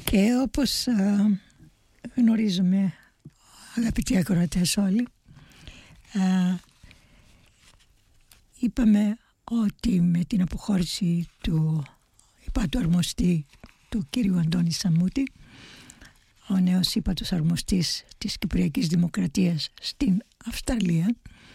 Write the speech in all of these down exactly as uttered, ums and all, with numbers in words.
Και όπως α, γνωρίζουμε, αγαπητοί ακροατές όλοι, α, είπαμε ότι με την αποχώρηση του υπάτου αρμοστή του κύριου Αντώνη Σαμούτη, ο νέος ύπατος αρμοστής της Κυπριακής Δημοκρατίας στην Αυστραλία,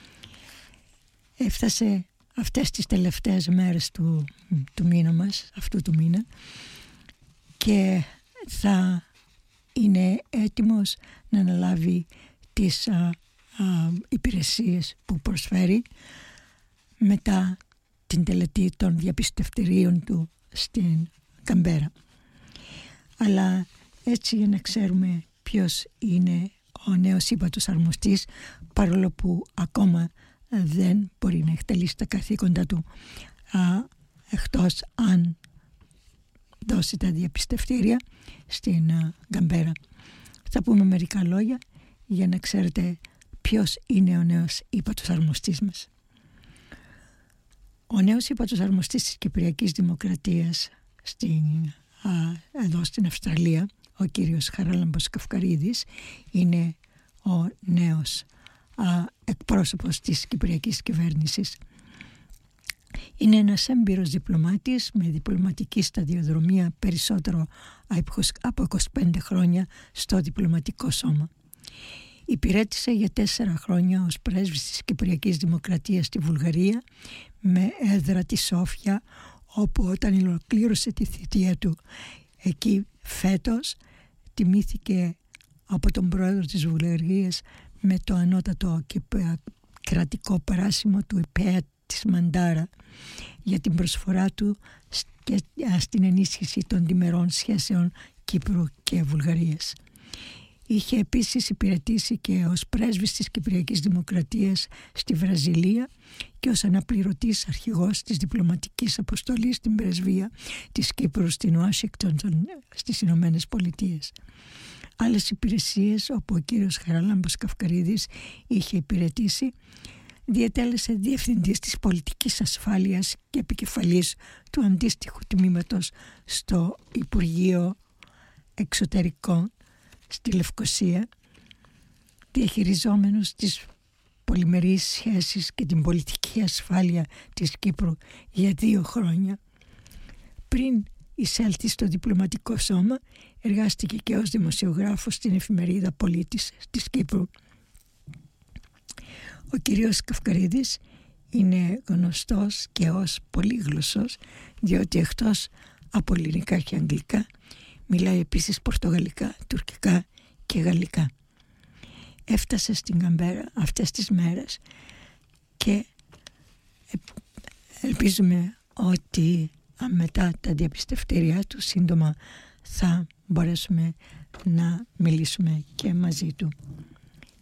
έφτασε αυτές τις τελευταίες μέρες του, του μήνα μας, αυτού του μήνα, και θα είναι έτοιμος να αναλάβει τις α, α, υπηρεσίες που προσφέρει μετά την τελετή των διαπιστευτηρίων του στην Καμπέρα. Αλλά έτσι, για να ξέρουμε ποιος είναι ο νέος ύπατος αρμοστής, παρόλο που ακόμα δεν μπορεί να εκτελήσει τα καθήκοντα του α, εκτός αν δώσει τα διαπιστευτήρια στην α, Καμπέρα. Θα πούμε μερικά λόγια για να ξέρετε ποιος είναι ο νέος ύπατος αρμοστής μας. Ο νέος ύπατος αρμοστής της Κυπριακής Δημοκρατίας στην, α, εδώ στην Αυστραλία, ο κύριος Χαράλαμπος Καυκαρίδης, είναι ο νέος α, εκπρόσωπος της Κυπριακής Κυβέρνησης. Είναι ένας έμπειρος διπλωμάτης με διπλωματική σταδιοδρομία περισσότερο από είκοσι πέντε χρόνια στο διπλωματικό σώμα. Υπηρέτησε για τέσσερα χρόνια ως πρέσβης της Κυπριακής Δημοκρατίας στη Βουλγαρία, με έδρα τη Σόφια, όπου όταν ολοκλήρωσε τη θητεία του εκεί φέτος, τιμήθηκε από τον πρόεδρο της Βουλγαρίας με το ανώτατο και κρατικό παράσημο του ΕΠΕΑ της Μαντάρα για την προσφορά του στην ενίσχυση των διμερών σχέσεων Κύπρου και Βουλγαρίας. Είχε επίσης υπηρετήσει και ως πρέσβης της Κυπριακής Δημοκρατίας στη Βραζιλία και ως αναπληρωτής αρχηγός της διπλωματικής αποστολής στην πρεσβεία της Κύπρου στην Ουάσιγκτον στις Ηνωμένες Πολιτείες. Άλλες υπηρεσίες, όπου ο κύριος Χαράλαμπος Καυκαρίδης είχε υπηρετήσει, διετέλεσε διευθυντής της πολιτικής ασφάλειας και επικεφαλής του αντίστοιχου τμήματος στο Υπουργείο Εξωτερικών στη Λευκοσία, διαχειριζόμενος τις πολυμερείς σχέσεις και την πολιτική ασφάλεια της Κύπρου για δύο χρόνια. Πριν εισέλθει στο διπλωματικό σώμα, εργάστηκε και ως δημοσιογράφος στην εφημερίδα Πολίτης της Κύπρου. Ο κύριος Καυκαρίδης είναι γνωστός και ως πολύγλωσσος, διότι εκτός από ελληνικά και αγγλικά μιλάει επίσης πορτογαλικά, τουρκικά και γαλλικά. Έφτασε στην Καμπέρα αυτές τις μέρες και ελπίζουμε ότι μετά τα διαπιστευτήριά του σύντομα θα μπορέσουμε να μιλήσουμε και μαζί του.